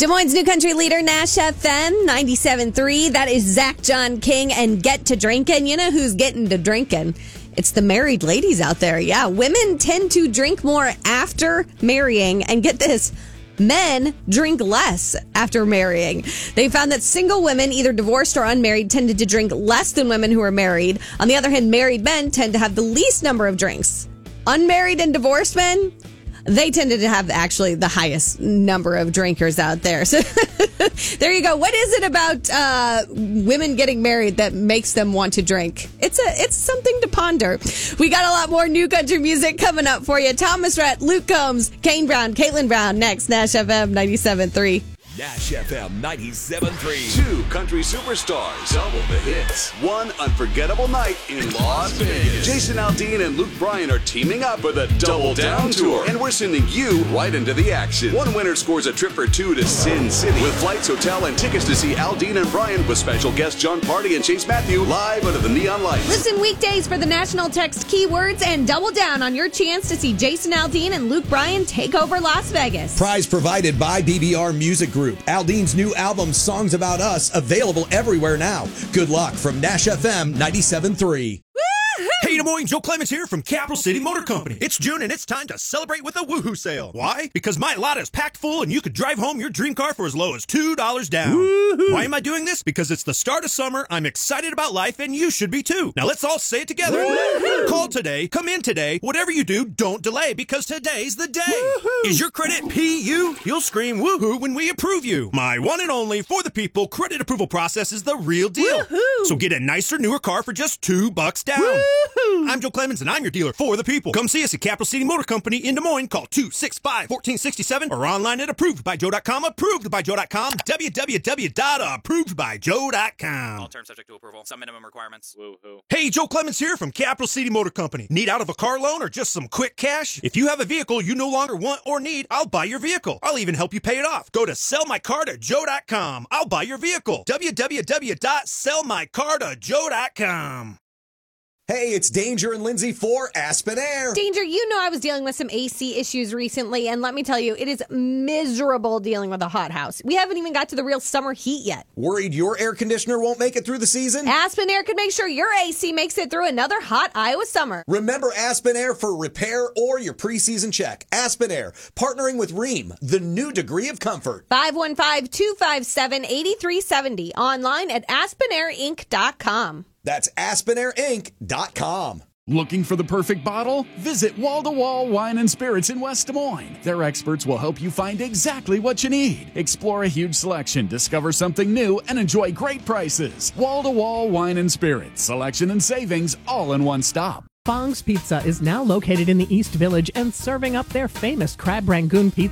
Des Moines' new country leader, Nash FM 97.3. That is Zach John King and Get to Drinkin'. You know who's getting to drinking? It's the married ladies out there. Yeah, women tend to drink more after marrying. And get this, men drink less after marrying. They found that single women, either divorced or unmarried, tended to drink less than women who are married. On the other hand, married men tend to have the least number of drinks. Unmarried and divorced men, they tended to have actually the highest number of drinkers out there. So there you go. What is it about women getting married that makes them want to drink? It's something to ponder. We got a lot more new country music coming up for you. Thomas Rhett, Luke Combs, Kane Brown, Caitlin Brown next. Nash FM 97.3. Nash FM 97.3. Two country superstars. Double the hits. One unforgettable night in Las Vegas. Jason Aldean and Luke Bryan are teaming up for the Double Down Tour. And we're sending you right into the action. One winner scores a trip for two to Sin City with flights, hotel, and tickets to see Aldean and Bryan with special guests John Party and Chase Matthew live under the neon lights. Listen weekdays for the national text keywords and double down on your chance to see Jason Aldean and Luke Bryan take over Las Vegas. Prize provided by BBR Music Group. Aldean's new album, Songs About Us, available everywhere now. Good luck from Nash FM 97.3. Hey, Des Moines, Joe Clemens here from Capital City Motor Company. It's June and it's time to celebrate with a woohoo sale. Why? Because my lot is packed full and you could drive home your dream car for as low as $2 down. Woo-hoo. Why am I doing this? Because it's the start of summer, I'm excited about life, and you should be too. Now let's all say it together. Woo-hoo. Call today, come in today, whatever you do, don't delay, because today's the day. Woo-hoo. Is your credit PU? You'll scream woohoo when we approve you. My one and only for the people credit approval process is the real deal. Woo-hoo. So get a nicer, newer car for just $2 down. Woo-hoo. I'm Joe Clemens, and I'm your dealer for the people. Come see us at Capital City Motor Company in Des Moines. Call 265-1467 or online at approvedbyjoe.com. Approvedbyjoe.com. www.approvedbyjoe.com. All terms subject to approval. Some minimum requirements. Woo-hoo. Hey, Joe Clemens here from Capital City Motor Company. Need out of a car loan or just some quick cash? If you have a vehicle you no longer want or need, I'll buy your vehicle. I'll even help you pay it off. Go to sellmycartojoe.com. I'll buy your vehicle. www.sellmycartojoe.com. Hey, it's Danger and Lindsay for Aspen Air. Danger, you know I was dealing with some AC issues recently, and let me tell you, it is miserable dealing with a hot house. We haven't even got to the real summer heat yet. Worried your air conditioner won't make it through the season? Aspen Air can make sure your AC makes it through another hot Iowa summer. Remember Aspen Air for repair or your preseason check. Aspen Air, partnering with Rheem, the new degree of comfort. 515-257-8370. Online at aspenairinc.com. That's aspenairinc.com. Looking for the perfect bottle? Visit Wall to Wall Wine and Spirits in West Des Moines. Their experts will help you find exactly what you need. Explore a huge selection, discover something new, and enjoy great prices. Wall to Wall Wine and Spirits. Selection and savings all in one stop. Fong's Pizza is now located in the East Village and serving up their famous crab rangoon pizza.